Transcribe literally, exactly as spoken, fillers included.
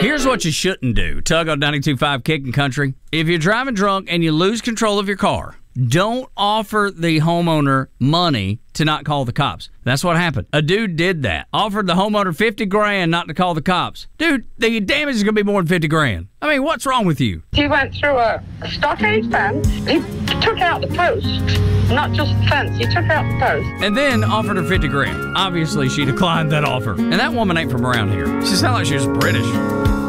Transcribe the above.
Here's what you shouldn't do. Tug on ninety-two point five Kicking Country. If you're driving drunk and you lose control of your car, don't offer the homeowner money to not call the cops. That's what happened. A dude did that. Offered the homeowner fifty grand not to call the cops. Dude, the damage is going to be more than fifty grand. I mean, what's wrong with you? He went through a, a stockade fence. He took out the post, not just the fence. He took out the post. And then offered her fifty grand. Obviously, she declined that offer. And that woman ain't from around here. She sounded like she was British.